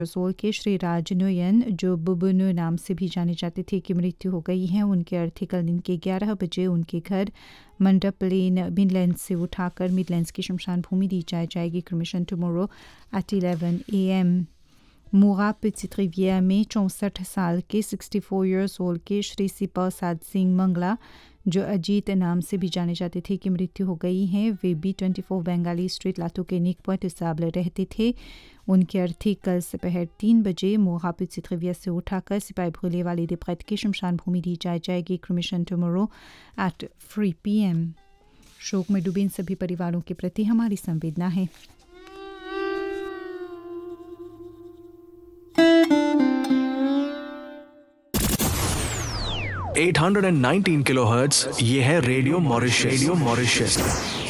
रसोल के श्री राज नोयन, जो बुबुनु नाम से भी जाने जाते थे, की मृत्यु हो गई है। उनके अर्थी कल दिन के 11 बजे उनके घर मंडप लेन मिडलैंड्स से उठाकर मिडलैंड्स की शमशान भूमि दी जाएगी। क्रमिशन टुमारो एट 11 AM। मोरा पेटिट रिवियर में 64 साल के 64 ईयर्स ओल्ड के श्री सिपा साद सिंह मंगला, जो अजीत नाम से भी जाने जाते थे, की मृत्यु हो गई है। वे B24 बंगाली स्ट्रीट लातू के निक पॉइंट इसाबले रहते थे। उनके अर्थी कल दोपहर 3 बजे मोहा पेटिट रिवियर से उठाकर सिपाही भूले वाली दिप्रैत की शमशान भूमि दी जाएगी। क्रमिशन टुमारो एट 3 PM। शोक में डूबे इन सभी परिवारों के प्रति हमारी संवेदना है। 819 किलोहर्ट्ज, ये है रेडियो मॉरिशस।